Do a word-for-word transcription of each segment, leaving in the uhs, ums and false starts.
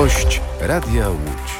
Gość Radia Łódź.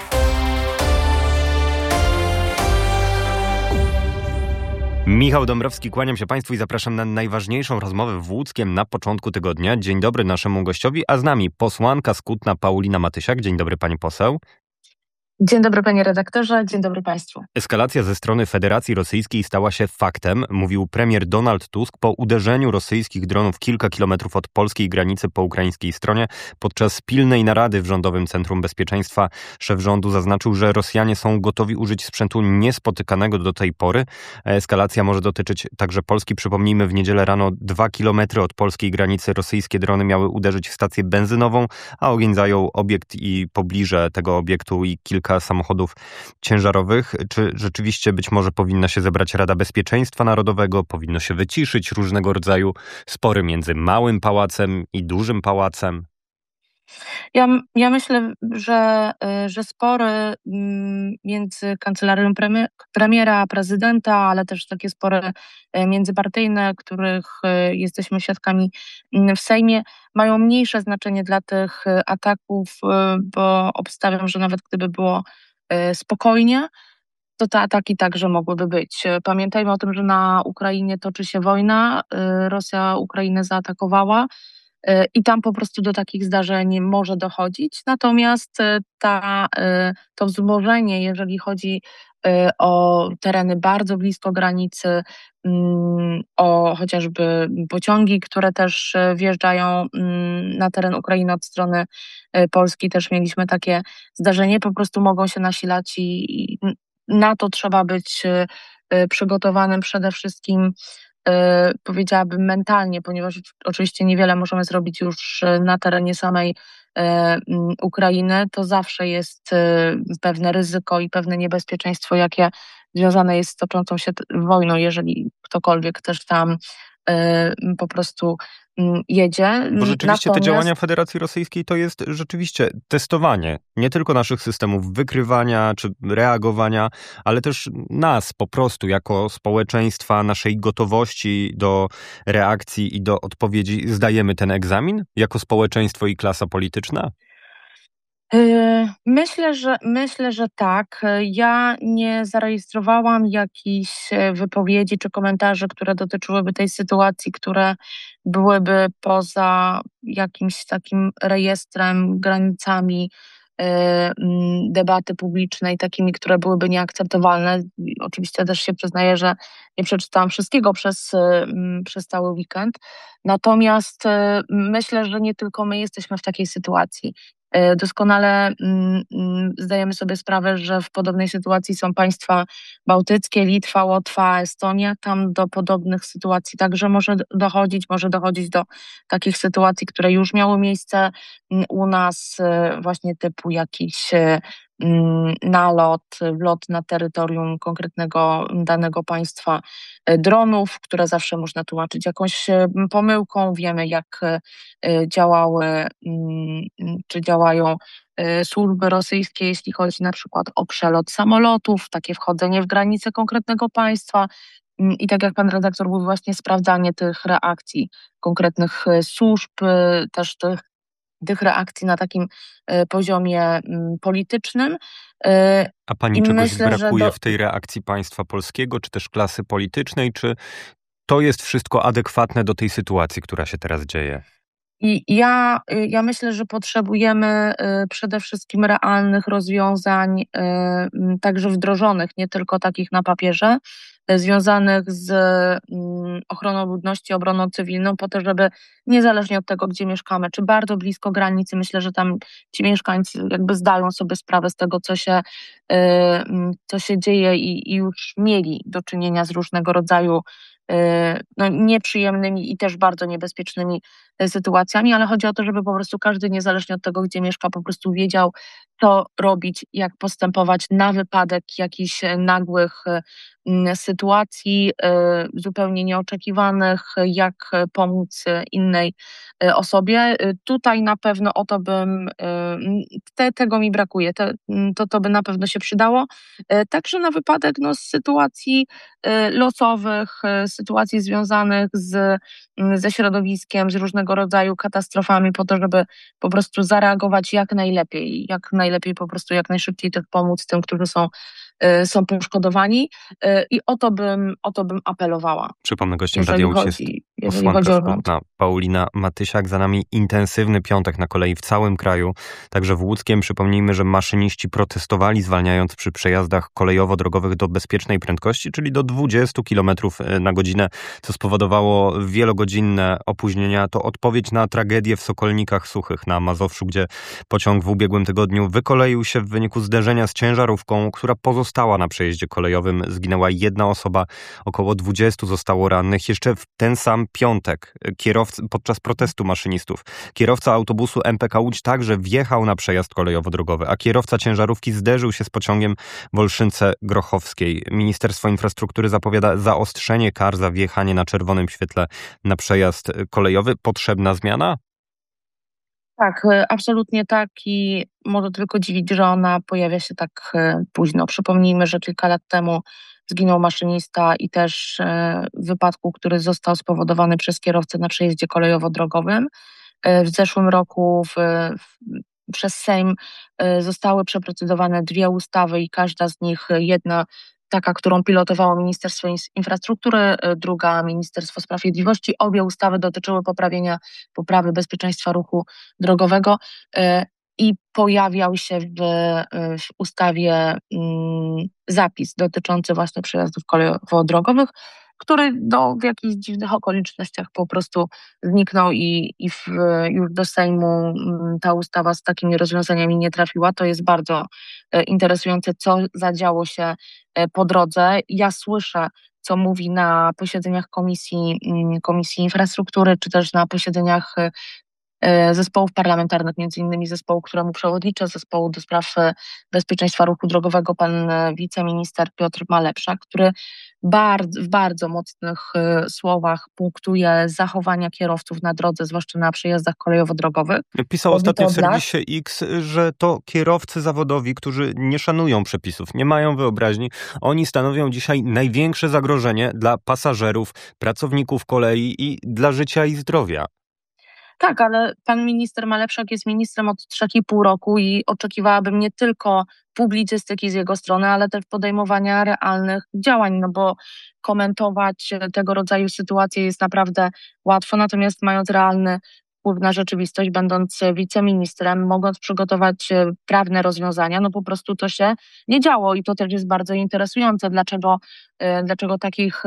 Michał Dąbrowski, kłaniam się Państwu i zapraszam na najważniejszą rozmowę w Łódzkiem na początku tygodnia. Dzień dobry naszemu gościowi, a z nami posłanka z Kutna Paulina Matysiak. Dzień dobry pani poseł. Dzień dobry panie redaktorze, dzień dobry państwu. Eskalacja ze strony Federacji Rosyjskiej stała się faktem, mówił premier Donald Tusk po uderzeniu rosyjskich dronów kilka kilometrów od polskiej granicy po ukraińskiej stronie. Podczas pilnej narady w Rządowym Centrum Bezpieczeństwa szef rządu zaznaczył, że Rosjanie są gotowi użyć sprzętu niespotykanego do tej pory. Eskalacja może dotyczyć także Polski. Przypomnijmy, w niedzielę rano dwa kilometry od polskiej granicy rosyjskie drony miały uderzyć w stację benzynową, a ogień zajął obiekt i pobliże tego obiektu i kilka samochodów ciężarowych. Czy rzeczywiście być może powinna się zebrać Rada Bezpieczeństwa Narodowego, powinno się wyciszyć różnego rodzaju spory między małym pałacem i dużym pałacem? Ja, ja myślę, że, że spory między kancelarią premier, premiera, prezydenta, ale też takie spory międzypartyjne, których jesteśmy świadkami w Sejmie, mają mniejsze znaczenie dla tych ataków, bo obstawiam, że nawet gdyby było spokojnie, to te ataki także mogłyby być. Pamiętajmy o tym, że na Ukrainie toczy się wojna, Rosja Ukrainę zaatakowała i tam po prostu do takich zdarzeń może dochodzić. Natomiast ta, to wzmożenie, jeżeli chodzi o tereny bardzo blisko granicy, o chociażby pociągi, które też wjeżdżają na teren Ukrainy od strony Polski, też mieliśmy takie zdarzenie, po prostu mogą się nasilać i na to trzeba być przygotowanym przede wszystkim, powiedziałabym, mentalnie, ponieważ oczywiście niewiele możemy zrobić już na terenie samej Ukrainy. To zawsze jest pewne ryzyko i pewne niebezpieczeństwo, jakie związane jest z toczącą się wojną, jeżeli ktokolwiek też tam po prostu jedzie. Bo rzeczywiście Natomiast te działania Federacji Rosyjskiej to jest rzeczywiście testowanie nie tylko naszych systemów wykrywania czy reagowania, ale też nas po prostu jako społeczeństwa, naszej gotowości do reakcji i do odpowiedzi. Zdajemy ten egzamin jako społeczeństwo i klasa polityczna? Myślę, że myślę, że tak. Ja nie zarejestrowałam jakichś wypowiedzi czy komentarzy, które dotyczyłyby tej sytuacji, które byłyby poza jakimś takim rejestrem, granicami debaty publicznej, takimi, które byłyby nieakceptowalne. Oczywiście też się przyznaję, że nie przeczytałam wszystkiego przez, przez cały weekend. Natomiast myślę, że nie tylko my jesteśmy w takiej sytuacji. Doskonale zdajemy sobie sprawę, że w podobnej sytuacji są państwa bałtyckie, Litwa, Łotwa, Estonia. Tam do podobnych sytuacji także może dochodzić, może dochodzić do takich sytuacji, które już miały miejsce u nas, właśnie typu jakiś nalot, wlot na terytorium konkretnego danego państwa dronów, które zawsze można tłumaczyć jakąś pomyłką. Wiemy, jak działały, czy działają służby rosyjskie, jeśli chodzi na przykład o przelot samolotów, takie wchodzenie w granice konkretnego państwa. I tak jak pan redaktor mówił, właśnie sprawdzanie tych reakcji konkretnych służb, też tych tych reakcji na takim poziomie politycznym. A pani I czegoś myślę, brakuje że do... w tej reakcji państwa polskiego, czy też klasy politycznej, czy to jest wszystko adekwatne do tej sytuacji, która się teraz dzieje? I ja, ja myślę, że potrzebujemy przede wszystkim realnych rozwiązań, także wdrożonych, nie tylko takich na papierze, związanych z ochroną ludności, obroną cywilną, po to, żeby niezależnie od tego, gdzie mieszkamy, czy bardzo blisko granicy, myślę, że tam ci mieszkańcy jakby zdają sobie sprawę z tego, co się, co się dzieje i, i już mieli do czynienia z różnego rodzaju no, nieprzyjemnymi i też bardzo niebezpiecznymi sytuacjami, ale chodzi o to, żeby po prostu każdy, niezależnie od tego, gdzie mieszka, po prostu wiedział, co robić, jak postępować na wypadek jakichś nagłych sytuacji zupełnie nieoczekiwanych, jak pomóc innej osobie. Tutaj na pewno o to bym, te, tego mi brakuje, te, to, to by na pewno się przydało. Także na wypadek no, sytuacji losowych, sytuacji związanych z, ze środowiskiem, z różnego rodzaju katastrofami, po to, żeby po prostu zareagować jak najlepiej, jak najlepiej po prostu, jak najszybciej też pomóc tym, którzy są są poszkodowani i o to bym, o to bym apelowała. Przypomnę, gościem Radia Łódź jest posłanka Skutna Paulina Matysiak. Za nami intensywny piątek na kolei w całym kraju, także w Łódzkiem. Przypomnijmy, że maszyniści protestowali, zwalniając przy przejazdach kolejowo-drogowych do bezpiecznej prędkości, czyli do dwudziestu kilometrów na godzinę, co spowodowało wielogodzinne opóźnienia. To odpowiedź na tragedię w Sokolnikach Suchych na Mazowszu, gdzie pociąg w ubiegłym tygodniu wykoleił się w wyniku zderzenia z ciężarówką, która pozostała Stała na przejeździe kolejowym. Zginęła jedna osoba, około dwudziestu zostało rannych. Jeszcze w ten sam piątek kierowca, podczas protestu maszynistów kierowca autobusu M P K Łódź także wjechał na przejazd kolejowo-drogowy, a kierowca ciężarówki zderzył się z pociągiem w Olszynce Grochowskiej. Ministerstwo Infrastruktury zapowiada zaostrzenie kar za wjechanie na czerwonym świetle na przejazd kolejowy. Potrzebna zmiana? Tak, absolutnie tak i może tylko dziwić, że ona pojawia się tak późno. Przypomnijmy, że kilka lat temu zginął maszynista i też w wypadku, który został spowodowany przez kierowcę na przejeździe kolejowo-drogowym. W zeszłym roku w, w, przez Sejm zostały przeprocedowane dwie ustawy i każda z nich, jedna taka, którą pilotowało Ministerstwo Infrastruktury, druga Ministerstwo Sprawiedliwości. Obie ustawy dotyczyły poprawienia, poprawy bezpieczeństwa ruchu drogowego i pojawiał się w, w ustawie zapis dotyczący właśnie przejazdów kolejowo-drogowych, który no, w jakichś dziwnych okolicznościach po prostu zniknął i, i w, już do Sejmu ta ustawa z takimi rozwiązaniami nie trafiła. To jest bardzo interesujące, co zadziało się po drodze. Ja słyszę, co mówi na posiedzeniach Komisji, Komisji Infrastruktury, czy też na posiedzeniach zespołów parlamentarnych, między innymi zespołu, któremu przewodniczę, zespołu do spraw bezpieczeństwa ruchu drogowego, pan wiceminister Piotr Malepszak, który bardzo, w bardzo mocnych słowach punktuje zachowania kierowców na drodze, zwłaszcza na przejazdach kolejowo-drogowych. Pisał ostatnio w serwisie X, że to kierowcy zawodowi, którzy nie szanują przepisów, nie mają wyobraźni, oni stanowią dzisiaj największe zagrożenie dla pasażerów, pracowników kolei i dla życia i zdrowia. Tak, ale pan minister Malepszak jest ministrem od trzech i pół roku i oczekiwałabym nie tylko publicystyki z jego strony, ale też podejmowania realnych działań, no bo komentować tego rodzaju sytuacje jest naprawdę łatwo, natomiast mając realny wpływ na rzeczywistość, będąc wiceministrem, mogąc przygotować prawne rozwiązania, no po prostu to się nie działo i to też jest bardzo interesujące, dlaczego, dlaczego takich,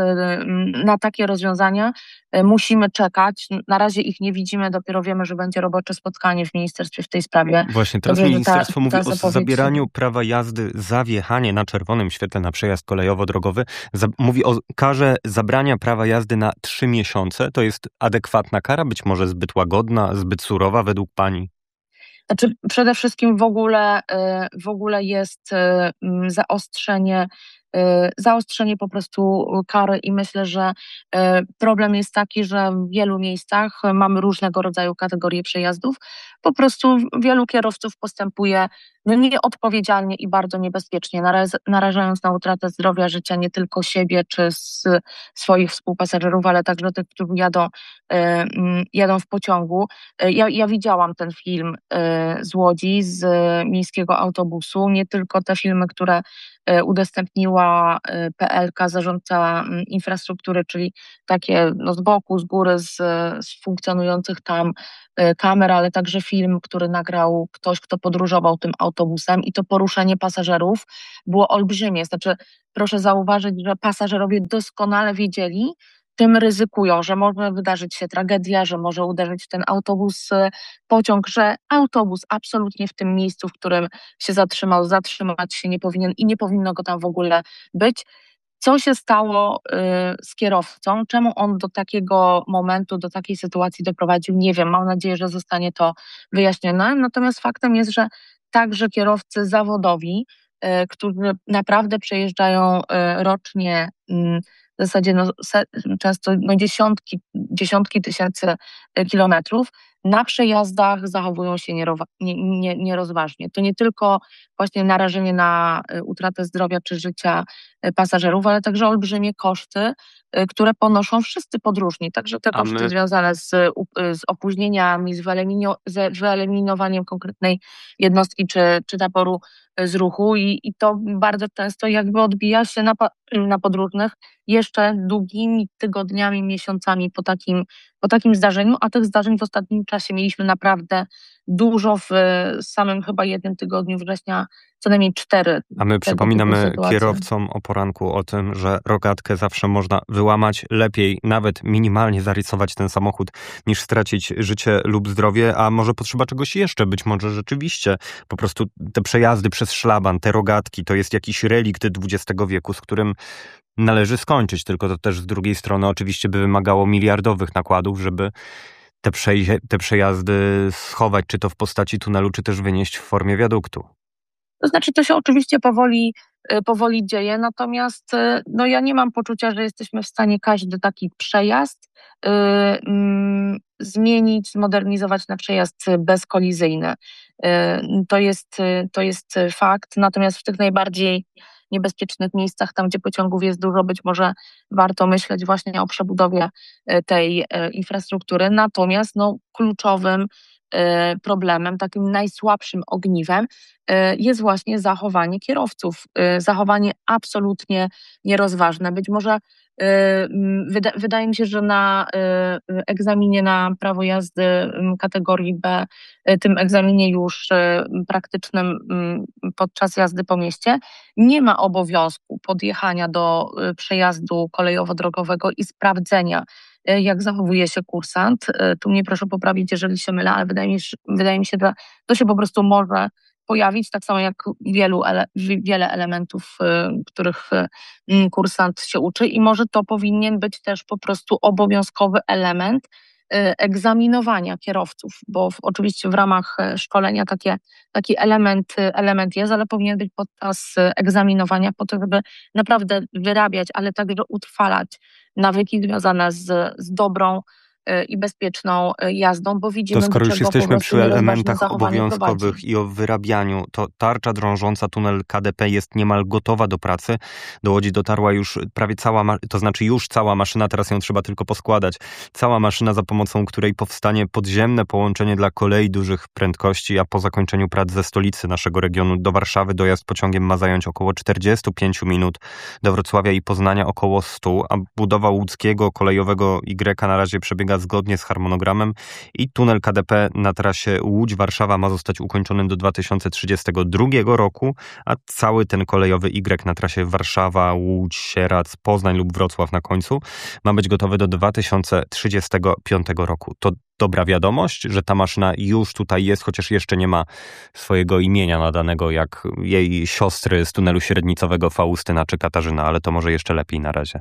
na takie rozwiązania musimy czekać. Na razie ich nie widzimy, dopiero wiemy, że będzie robocze spotkanie w ministerstwie w tej sprawie. Właśnie, teraz Dobrze, ministerstwo ta, mówi ta o zapowiedź... zabieraniu prawa jazdy za wjechanie na czerwonym świetle na przejazd kolejowo-drogowy. Za, mówi o karze zabrania prawa jazdy na trzy miesiące. To jest adekwatna kara, być może zbyt łagodna, zbyt surowa według pani? Znaczy, przede wszystkim w ogóle, w ogóle jest zaostrzenie zaostrzenie po prostu kary i myślę, że problem jest taki, że w wielu miejscach mamy różnego rodzaju kategorie przejazdów. Po prostu wielu kierowców postępuje nieodpowiedzialnie i bardzo niebezpiecznie, narażając na utratę zdrowia, życia nie tylko siebie czy swoich współpasażerów, ale także tych, którzy jadą, jadą w pociągu. Ja, ja widziałam ten film z Łodzi, z miejskiego autobusu, nie tylko te filmy, które udostępniła P L K, zarządca infrastruktury, czyli takie no, z boku, z góry, z, z funkcjonujących tam kamer, ale także film, który nagrał ktoś, kto podróżował tym autobusem i to poruszenie pasażerów było olbrzymie. Znaczy, proszę zauważyć, że pasażerowie doskonale wiedzieli, tym ryzykują, że może wydarzyć się tragedia, że może uderzyć w ten autobus pociąg, że autobus absolutnie w tym miejscu, w którym się zatrzymał, zatrzymać się nie powinien i nie powinno go tam w ogóle być. Co się stało y, z kierowcą? Czemu on do takiego momentu, do takiej sytuacji doprowadził? Nie wiem. Mam nadzieję, że zostanie to wyjaśnione. Natomiast faktem jest, że także kierowcy zawodowi którzy naprawdę przejeżdżają rocznie w zasadzie no, często no dziesiątki, dziesiątki tysięcy kilometrów, na przejazdach zachowują się nierowa, nie, nie, nierozważnie. To nie tylko właśnie narażenie na utratę zdrowia czy życia pasażerów, ale także olbrzymie koszty, które ponoszą wszyscy podróżni. Także te A koszty my- związane z, z opóźnieniami, z, wyelimino, z wyeliminowaniem konkretnej jednostki czy, czy taboru z ruchu i, i to bardzo często jakby odbija się na, pa- na podróżnych jeszcze długimi tygodniami, miesiącami po takim, po takim zdarzeniu, a tych zdarzeń w ostatnim czasie mieliśmy naprawdę dużo. W samym chyba jednym tygodniu września co najmniej cztery A my tego typu przypominamy sytuacje. kierowcom o poranku o tym, że rogatkę zawsze można wyłamać, lepiej nawet minimalnie zarysować ten samochód, niż stracić życie lub zdrowie, a może potrzeba czegoś jeszcze, być może rzeczywiście po prostu te przejazdy przez szlaban, te rogatki, to jest jakiś relikt dwudziestego wieku, z którym należy skończyć, tylko to też z drugiej strony oczywiście by wymagało miliardowych nakładów, żeby te, przeje- te przejazdy schować, czy to w postaci tunelu, czy też wynieść w formie wiaduktu. To znaczy, to się oczywiście powoli, y, powoli dzieje, natomiast y, no ja nie mam poczucia, że jesteśmy w stanie każdy taki przejazd y, mm, zmienić, zmodernizować na przejazd bezkolizyjny. Y, To jest, y, to jest fakt, natomiast w tych najbardziej niebezpiecznych miejscach, tam gdzie pociągów jest dużo, być może warto myśleć właśnie o przebudowie y, tej y, infrastruktury. Natomiast no, kluczowym y, problemem, takim najsłabszym ogniwem jest właśnie zachowanie kierowców. Zachowanie absolutnie nierozważne. Być może wyda, wydaje mi się, że na egzaminie na prawo jazdy kategorii B, tym egzaminie już praktycznym podczas jazdy po mieście, nie ma obowiązku podjechania do przejazdu kolejowo-drogowego i sprawdzenia, jak zachowuje się kursant. Tu mnie proszę poprawić, jeżeli się mylę, ale wydaje mi się, wydaje mi się że to się po prostu może pojawić, tak samo jak wielu ele, wiele elementów, y, których y, kursant się uczy i może to powinien być też po prostu obowiązkowy element y, egzaminowania kierowców, bo w, oczywiście w ramach y, szkolenia takie, taki element, y, element jest, ale powinien być podczas y, egzaminowania po to, żeby naprawdę wyrabiać, ale także utrwalać nawyki związane z, z dobrą i bezpieczną jazdą, bo widzimy, To skoro do już czego po jesteśmy prostu przy nierozważne elementach zachowanie obowiązkowych prowadzi. i o wyrabianiu, to tarcza drążąca tunel K D P jest niemal gotowa do pracy. Do Łodzi dotarła już prawie cała, ma- to znaczy już cała maszyna, teraz ją trzeba tylko poskładać. Cała maszyna, za pomocą której powstanie podziemne połączenie dla kolei dużych prędkości, a po zakończeniu prac ze stolicy naszego regionu do Warszawy dojazd pociągiem ma zająć około czterdzieści pięć minut, do Wrocławia i Poznania około stu, a budowa łódzkiego kolejowego Y na razie przebiega zgodnie z harmonogramem i tunel K D P na trasie Łódź-Warszawa ma zostać ukończony do dwa tysiące trzydziestego drugiego roku, a cały ten kolejowy Y na trasie Warszawa, Łódź, Sieradz, Poznań lub Wrocław na końcu ma być gotowy do dwa tysiące trzydziestego piątego roku. To dobra wiadomość, że ta maszyna już tutaj jest, chociaż jeszcze nie ma swojego imienia nadanego jak jej siostry z tunelu średnicowego Faustyna czy Katarzyna, ale to może jeszcze lepiej na razie.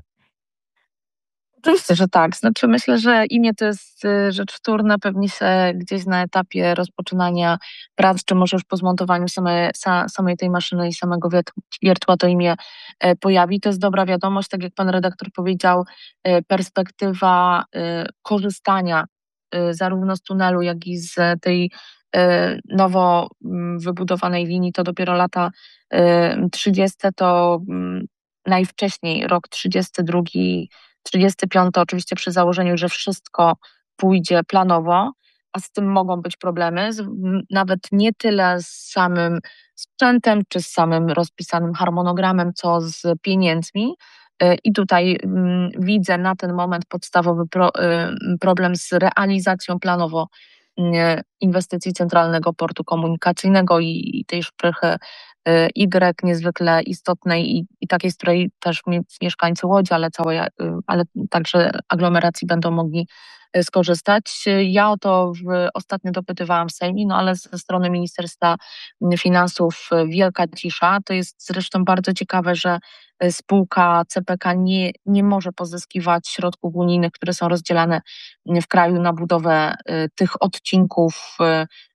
Oczywiście, że tak. Znaczy myślę, że imię to jest y, rzecz wtórna, pewnie się gdzieś na etapie rozpoczynania prac, czy może już po zmontowaniu samej, sa, samej tej maszyny i samego wiet- wiertła to imię e, pojawi. To jest dobra wiadomość, tak jak pan redaktor powiedział, e, perspektywa e, korzystania e, zarówno z tunelu, jak i z tej e, nowo mm, wybudowanej linii, to dopiero lata e, trzydzieste, to mm, najwcześniej rok trzydziesty drugi, trzydziesty piąty, oczywiście przy założeniu, że wszystko pójdzie planowo, a z tym mogą być problemy, z, m, nawet nie tyle z samym sprzętem, czy z samym rozpisanym harmonogramem, co z pieniędzmi. Y, I tutaj mm, widzę na ten moment podstawowy pro, y, problem z realizacją planowo y, inwestycji Centralnego Portu Komunikacyjnego i, i tej szprychy y, Y niezwykle istotnej i, i takiej, z której też mi- mieszkańcy Łodzi, ale całej, y, ale także aglomeracji będą mogli y, skorzystać. Y, Ja o to w, ostatnio dopytywałam w Sejmie, no ale ze strony Ministerstwa Finansów y, wielka cisza. To jest zresztą bardzo ciekawe, że y, spółka C P K nie, nie może pozyskiwać środków unijnych, które są rozdzielane y, w kraju na budowę y, tych odcinków y,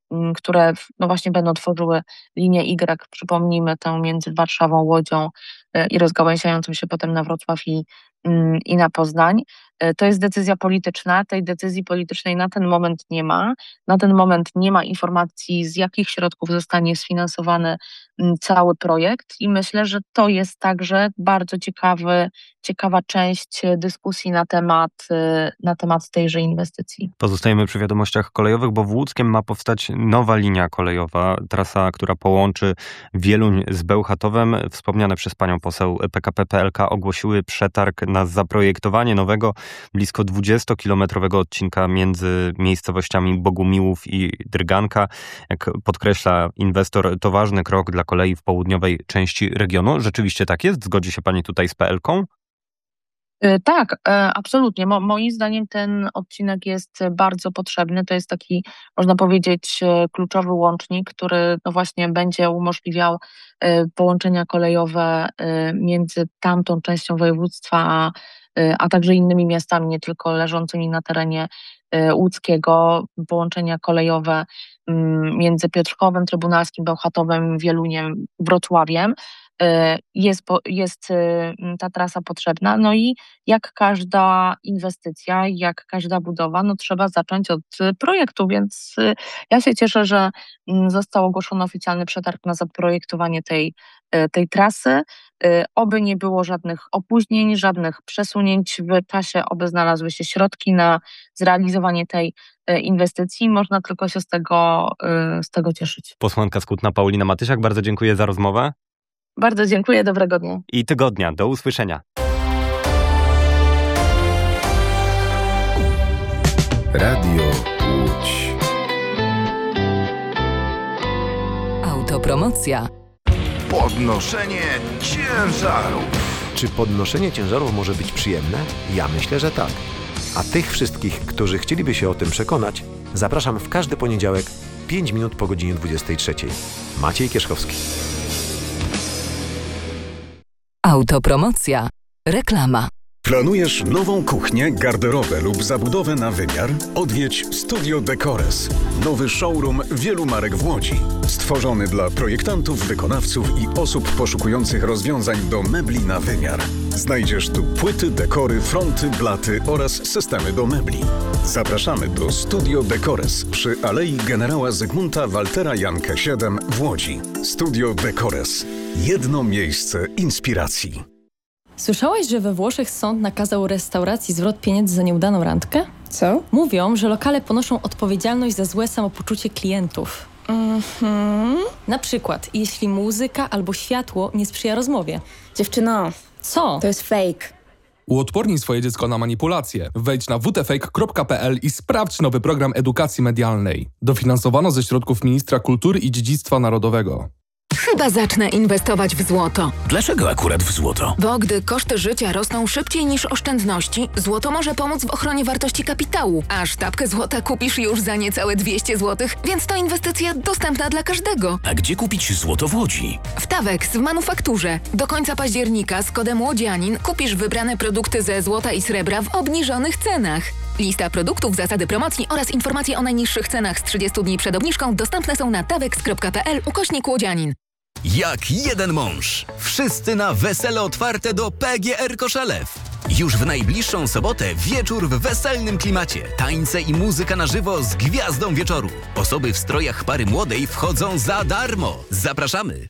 które no właśnie będą tworzyły linię Y, przypomnijmy tę między Warszawą, Łodzią i rozgałęziającą się potem na Wrocław i, i na Poznań. To jest decyzja polityczna. Tej decyzji politycznej na ten moment nie ma. Na ten moment nie ma informacji, z jakich środków zostanie sfinansowany cały projekt i myślę, że to jest także bardzo ciekawy, ciekawa część dyskusji na temat, na temat tejże inwestycji. Pozostajemy przy wiadomościach kolejowych, bo w Łódzkiem ma powstać nowa linia kolejowa, trasa, która połączy Wieluń z Bełchatowem. Wspomniane przez panią poseł P K P P L K ogłosiły przetarg na zaprojektowanie nowego, blisko dwudziestokilometrowego odcinka między miejscowościami Bogumiłów i Drganka. Jak podkreśla inwestor, to ważny krok dla kolei w południowej części regionu. Rzeczywiście tak jest? Zgodzi się pani tutaj z P L K? Tak, absolutnie. Mo, moim zdaniem ten odcinek jest bardzo potrzebny. To jest taki, można powiedzieć, kluczowy łącznik, który no właśnie będzie umożliwiał połączenia kolejowe między tamtą częścią województwa, a, a także innymi miastami, nie tylko leżącymi na terenie łódzkiego, połączenia kolejowe między Piotrkowem Trybunalskim, Bełchatowem, Wieluniem, Wrocławiem. Jest, jest ta trasa potrzebna, no i jak każda inwestycja, jak każda budowa, no trzeba zacząć od projektu, więc ja się cieszę, że został ogłoszony oficjalny przetarg na zaprojektowanie tej, tej trasy. Oby nie było żadnych opóźnień, żadnych przesunięć w czasie, oby znalazły się środki na zrealizowanie tej inwestycji. Można tylko się z tego, z tego cieszyć. Posłanka z Kutna Paulina Matysiak, bardzo dziękuję za rozmowę. Bardzo dziękuję, dobrego dnia. I tygodnia, do usłyszenia. Radio Łódź. Autopromocja. Podnoszenie ciężarów. Czy podnoszenie ciężarów może być przyjemne? Ja myślę, że tak. A tych wszystkich, którzy chcieliby się o tym przekonać, zapraszam w każdy poniedziałek, pięć minut po godzinie dwudziestej trzeciej. Maciej Kierzchowski. Autopromocja. Reklama. Planujesz nową kuchnię, garderobę lub zabudowę na wymiar? Odwiedź Studio Decores. Nowy showroom wielu marek w Łodzi. Stworzony dla projektantów, wykonawców i osób poszukujących rozwiązań do mebli na wymiar. Znajdziesz tu płyty, dekory, fronty, blaty oraz systemy do mebli. Zapraszamy do Studio Decores przy Alei Generała Zygmunta Waltera Jankę siedem w Łodzi. Studio Decores. Jedno miejsce inspiracji. Słyszałaś, że we Włoszech sąd nakazał restauracji zwrot pieniędzy za nieudaną randkę? Co? Mówią, że lokale ponoszą odpowiedzialność za złe samopoczucie klientów. Mhm. Na przykład, jeśli muzyka albo światło nie sprzyja rozmowie. Dziewczyno, Co? to jest fake. Uodpornij swoje dziecko na manipulacje. Wejdź na w t fake kropka p l i sprawdź nowy program edukacji medialnej. Dofinansowano ze środków Ministra Kultury i Dziedzictwa Narodowego. Chyba zacznę inwestować w złoto. Dlaczego akurat w złoto? Bo gdy koszty życia rosną szybciej niż oszczędności, złoto może pomóc w ochronie wartości kapitału. A sztabkę złota kupisz już za niecałe dwieście złotych, więc to inwestycja dostępna dla każdego. A gdzie kupić złoto w Łodzi? W Tawex w manufakturze. Do końca października z kodem Łodzianin kupisz wybrane produkty ze złota i srebra w obniżonych cenach. Lista produktów, zasady promocji oraz informacje o najniższych cenach z trzydziestu dni przed obniżką dostępne są na tawex kropka p l ukośnik Łodzianin. Jak jeden mąż. Wszyscy na wesele otwarte do P G R Koszelew. Już w najbliższą sobotę wieczór w weselnym klimacie. Tańce i muzyka na żywo z gwiazdą wieczoru. Osoby w strojach pary młodej wchodzą za darmo. Zapraszamy.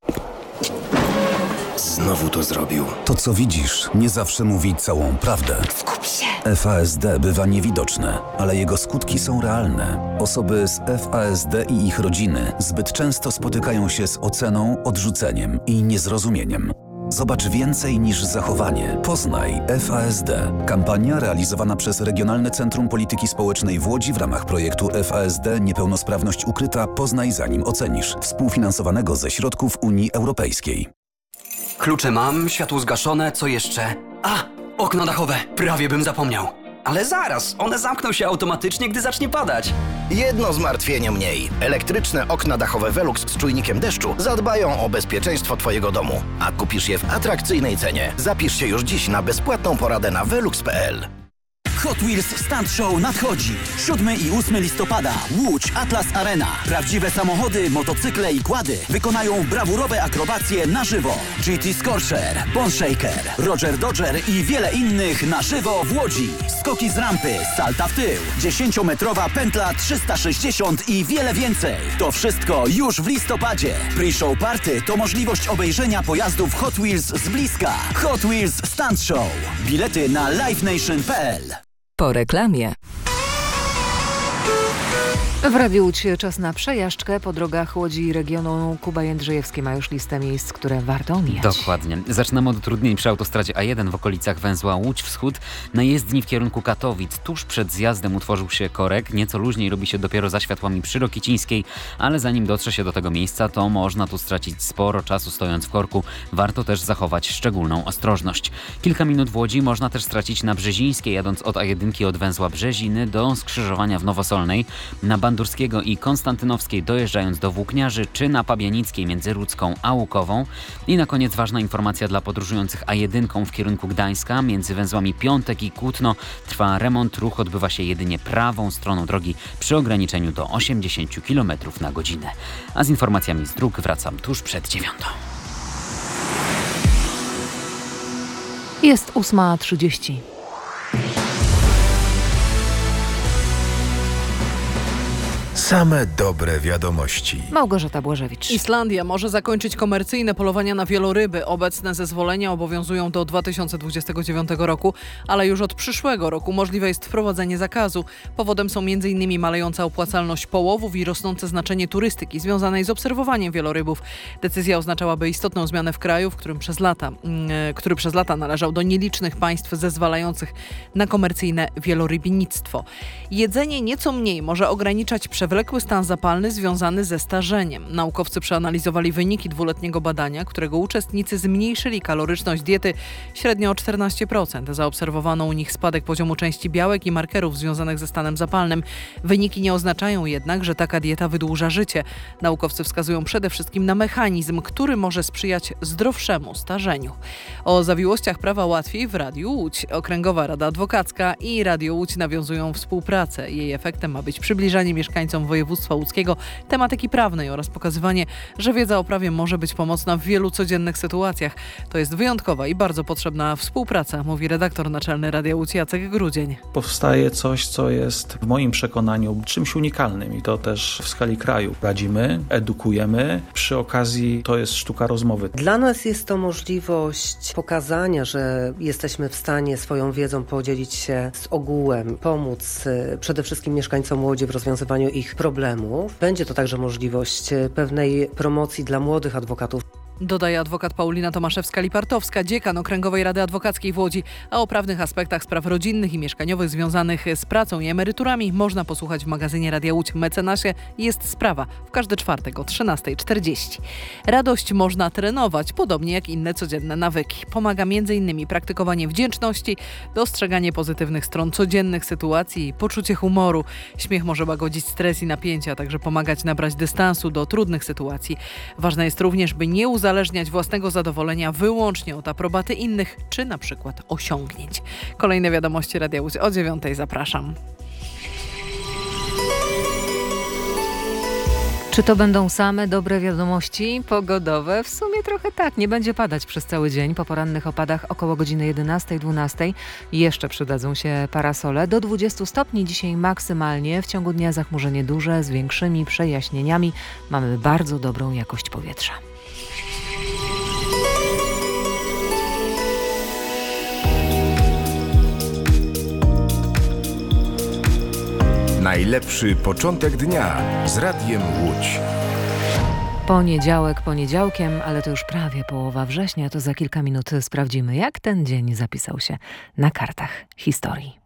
Znowu to zrobił. To, co widzisz, nie zawsze mówi całą prawdę. Skup się. F A S D bywa niewidoczne, ale jego skutki są realne. Osoby z F A S D i ich rodziny zbyt często spotykają się z oceną, odrzuceniem i niezrozumieniem. Zobacz więcej niż zachowanie. Poznaj F A S D. Kampania realizowana przez Regionalne Centrum Polityki Społecznej w Łodzi w ramach projektu F A S D Niepełnosprawność ukryta. Poznaj zanim ocenisz. Współfinansowanego ze środków Unii Europejskiej. Klucze mam, światło zgaszone, co jeszcze? A, okno dachowe, prawie bym zapomniał. Ale zaraz, one zamkną się automatycznie, gdy zacznie padać. Jedno zmartwienie mniej. Elektryczne okna dachowe Velux z czujnikiem deszczu zadbają o bezpieczeństwo Twojego domu. A kupisz je w atrakcyjnej cenie. Zapisz się już dziś na bezpłatną poradę na velux kropka p l. Hot Wheels Stunt Show nadchodzi. siódmego i ósmego listopada. Łódź Atlas Arena. Prawdziwe samochody, motocykle i quady wykonają brawurowe akrobacje na żywo. G T Scorcher, Bone Shaker, Roger Dodger i wiele innych na żywo w Łodzi. Skoki z rampy, salta w tył, dziesięciometrowa pętla trzysta sześćdziesiąt i wiele więcej. To wszystko już w listopadzie. Pre-show party to możliwość obejrzenia pojazdów Hot Wheels z bliska. Hot Wheels Stunt Show. Bilety na live nation kropka p l. Po reklamie. W Radiu Łódź czas na przejażdżkę po drogach Łodzi i regionu. Kuba Jędrzejewski ma już listę miejsc, które warto omijać. Dokładnie. Zaczynamy od utrudnień przy autostradzie A jeden w okolicach węzła Łódź Wschód. Na jezdni w kierunku Katowic. Tuż przed zjazdem utworzył się korek. Nieco luźniej robi się dopiero za światłami przy Rokicińskiej, ale zanim dotrze się do tego miejsca, to można tu stracić sporo czasu stojąc w korku. Warto też zachować szczególną ostrożność. Kilka minut w Łodzi można też stracić na Brzezińskiej, jadąc od A jeden od węzła Brzeziny do skrzyżowania w Nowosolnej. Na Bandurskiego i Konstantynowskiej dojeżdżając do Włókniarzy, czy na Pabianickiej między Rudzką a Łukową. I na koniec ważna informacja dla podróżujących A jeden w kierunku Gdańska. Między węzłami Piątek i Kutno trwa remont. Ruch odbywa się jedynie prawą stroną drogi przy ograniczeniu do osiemdziesiąt kilometrów na godzinę. A z informacjami z dróg wracam tuż przed dziewiątą. Jest ósma trzydzieści. Same dobre wiadomości. Małgorzata Błażewicz. Islandia może zakończyć komercyjne polowania na wieloryby. Obecne zezwolenia obowiązują do dwa tysiące dwudziestego dziewiątego roku, ale już od przyszłego roku możliwe jest wprowadzenie zakazu. Powodem są między innymi malejąca opłacalność połowów i rosnące znaczenie turystyki związanej z obserwowaniem wielorybów. Decyzja oznaczałaby istotną zmianę w kraju, w którym przez lata, yy, który przez lata należał do nielicznych państw zezwalających na komercyjne wielorybinictwo. Jedzenie nieco mniej może ograniczać przewlekłość Przewlekły stan zapalny związany ze starzeniem. Naukowcy przeanalizowali wyniki dwuletniego badania, którego uczestnicy zmniejszyli kaloryczność diety średnio o czternaście procent. Zaobserwowano u nich spadek poziomu części białek i markerów związanych ze stanem zapalnym. Wyniki nie oznaczają jednak, że taka dieta wydłuża życie. Naukowcy wskazują przede wszystkim na mechanizm, który może sprzyjać zdrowszemu starzeniu. O zawiłościach prawa łatwiej w Radiu Łódź. Okręgowa Rada Adwokacka i Radio Łódź nawiązują współpracę. Jej efektem ma być przybliżanie mieszkańcom województwa łódzkiego tematyki prawnej oraz pokazywanie, że wiedza o prawie może być pomocna w wielu codziennych sytuacjach. To jest wyjątkowa i bardzo potrzebna współpraca, mówi redaktor naczelny Radia Łódź Jacek Grudzień. Powstaje coś, co jest w moim przekonaniu czymś unikalnym i to też w skali kraju. Radzimy, edukujemy, przy okazji to jest sztuka rozmowy. Dla nas jest to możliwość pokazania, że jesteśmy w stanie swoją wiedzą podzielić się z ogółem, pomóc przede wszystkim mieszkańcom Łodzi w rozwiązywaniu ich problemów. Będzie to także możliwość pewnej promocji dla młodych adwokatów. Dodaje adwokat Paulina Tomaszewska-Lipartowska, dziekan Okręgowej Rady Adwokackiej w Łodzi. A o prawnych aspektach spraw rodzinnych i mieszkaniowych związanych z pracą i emeryturami można posłuchać w magazynie Radia Łódź Mecenasie. Jest sprawa w każdy czwartek o trzynasta czterdzieści. Radość można trenować, podobnie jak inne codzienne nawyki. Pomaga między innymi praktykowanie wdzięczności, dostrzeganie pozytywnych stron codziennych sytuacji i poczucie humoru. Śmiech może łagodzić stres i napięcie, a także pomagać nabrać dystansu do trudnych sytuacji. Ważne jest również, by nie uzależniać uzależniać własnego zadowolenia wyłącznie od aprobaty innych, czy na przykład osiągnięć. Kolejne wiadomości Radia Łódź o dziewiątej. Zapraszam. Czy to będą same dobre wiadomości pogodowe? W sumie trochę tak. Nie będzie padać przez cały dzień. Po porannych opadach około godziny jedenastej dwunastej jeszcze przydadzą się parasole. Do dwudziestu stopni dzisiaj maksymalnie. W ciągu dnia zachmurzenie duże z większymi przejaśnieniami. Mamy bardzo dobrą jakość powietrza. Najlepszy początek dnia z Radiem Łódź. Poniedziałek poniedziałkiem, ale to już prawie połowa września. To za kilka minut sprawdzimy, jak ten dzień zapisał się na kartach historii.